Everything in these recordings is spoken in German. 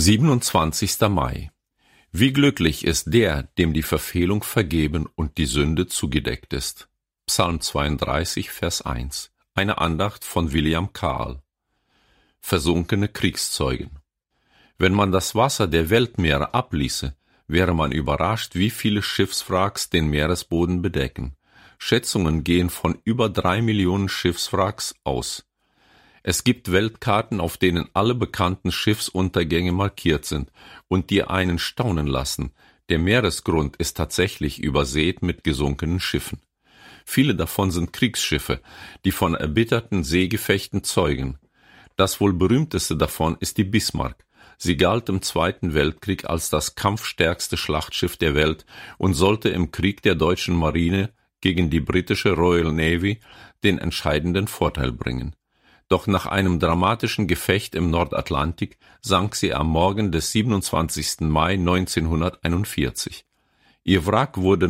27. Mai. Wie glücklich ist der, dem die Verfehlung vergeben und die Sünde zugedeckt ist. Psalm 32, Vers 1. Eine Andacht von William Carl. Versunkene Kriegszeugen. Wenn man das Wasser der Weltmeere abließe, wäre man überrascht, wie viele Schiffswracks den Meeresboden bedecken. Schätzungen gehen von über 3 Millionen Schiffswracks aus. Es gibt Weltkarten, auf denen alle bekannten Schiffsuntergänge markiert sind und die einen staunen lassen. Der Meeresgrund ist tatsächlich übersät mit gesunkenen Schiffen. Viele davon sind Kriegsschiffe, die von erbitterten Seegefechten zeugen. Das wohl berühmteste davon ist die Bismarck. Sie galt im Zweiten Weltkrieg als das kampfstärkste Schlachtschiff der Welt und sollte im Krieg der deutschen Marine gegen die britische Royal Navy den entscheidenden Vorteil bringen. Doch nach einem dramatischen Gefecht im Nordatlantik sank sie am Morgen des 27. Mai 1941. Ihr Wrack wurde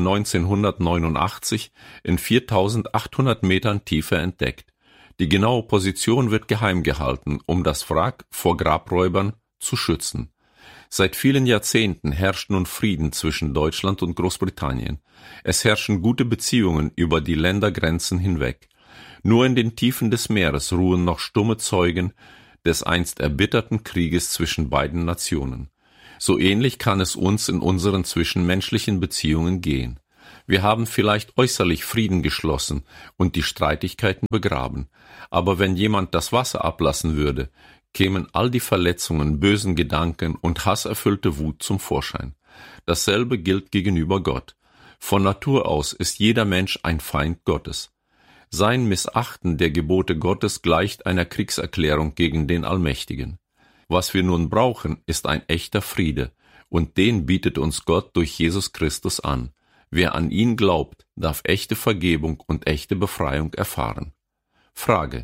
1989 in 4.800 Metern Tiefe entdeckt. Die genaue Position wird geheim gehalten, um das Wrack vor Grabräubern zu schützen. Seit vielen Jahrzehnten herrscht nun Frieden zwischen Deutschland und Großbritannien. Es herrschen gute Beziehungen über die Ländergrenzen hinweg. Nur in den Tiefen des Meeres ruhen noch stumme Zeugen des einst erbitterten Krieges zwischen beiden Nationen. So ähnlich kann es uns in unseren zwischenmenschlichen Beziehungen gehen. Wir haben vielleicht äußerlich Frieden geschlossen und die Streitigkeiten begraben, aber wenn jemand das Wasser ablassen würde, kämen all die Verletzungen, bösen Gedanken und hasserfüllte Wut zum Vorschein. Dasselbe gilt gegenüber Gott. Von Natur aus ist jeder Mensch ein Feind Gottes. Sein Missachten der Gebote Gottes gleicht einer Kriegserklärung gegen den Allmächtigen. Was wir nun brauchen, ist ein echter Friede, und den bietet uns Gott durch Jesus Christus an. Wer an ihn glaubt, darf echte Vergebung und echte Befreiung erfahren. Frage: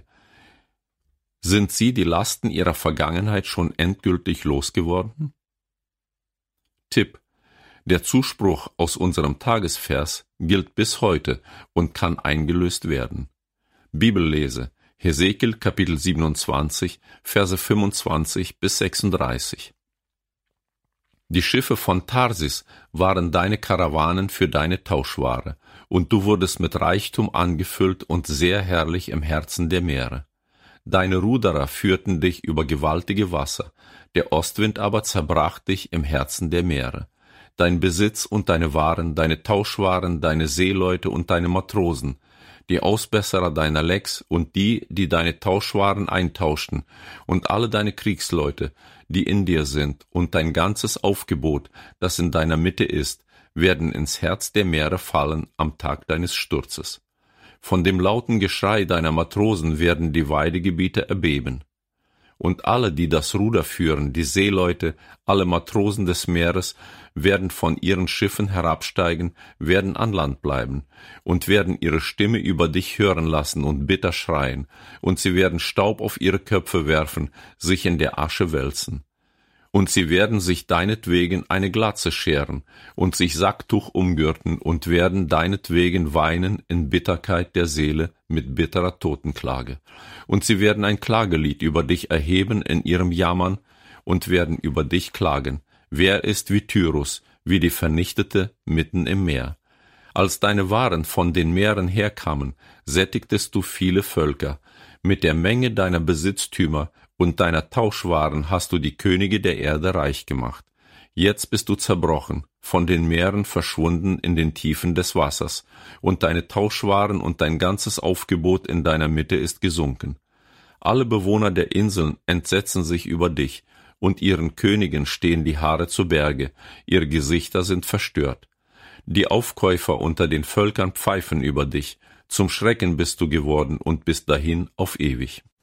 Sind Sie die Lasten Ihrer Vergangenheit schon endgültig losgeworden? Tipp: Der Zuspruch aus unserem Tagesvers gilt bis heute und kann eingelöst werden. Bibellese: Hesekiel Kapitel 27, Verse 25 bis 36. Die Schiffe von Tarsis waren deine Karawanen für deine Tauschware, und du wurdest mit Reichtum angefüllt und sehr herrlich im Herzen der Meere. Deine Ruderer führten dich über gewaltige Wasser, der Ostwind aber zerbrach dich im Herzen der Meere. Dein Besitz und deine Waren, deine Tauschwaren, deine Seeleute und deine Matrosen, die Ausbesserer deiner Lecks und die, die deine Tauschwaren eintauschten, und alle deine Kriegsleute, die in dir sind, und dein ganzes Aufgebot, das in deiner Mitte ist, werden ins Herz der Meere fallen am Tag deines Sturzes. Von dem lauten Geschrei deiner Matrosen werden die Weidegebiete erbeben. Und alle, die das Ruder führen, die Seeleute, alle Matrosen des Meeres, werden von ihren Schiffen herabsteigen, werden an Land bleiben und werden ihre Stimme über dich hören lassen und bitter schreien, und sie werden Staub auf ihre Köpfe werfen, sich in der Asche wälzen. Und sie werden sich deinetwegen eine Glatze scheren und sich Sacktuch umgürten und werden deinetwegen weinen in Bitterkeit der Seele mit bitterer Totenklage. Und sie werden ein Klagelied über dich erheben in ihrem Jammern und werden über dich klagen. Wer ist wie Tyrus, wie die Vernichtete mitten im Meer? Als deine Waren von den Meeren herkamen, sättigtest du viele Völker. Mit der Menge deiner Besitztümer und deiner Tauschwaren hast du die Könige der Erde reich gemacht. Jetzt bist du zerbrochen, von den Meeren verschwunden in den Tiefen des Wassers, und deine Tauschwaren und dein ganzes Aufgebot in deiner Mitte ist gesunken. Alle Bewohner der Inseln entsetzen sich über dich, und ihren Königen stehen die Haare zu Berge, ihre Gesichter sind verstört. Die Aufkäufer unter den Völkern pfeifen über dich, zum Schrecken bist du geworden und bist dahin auf ewig.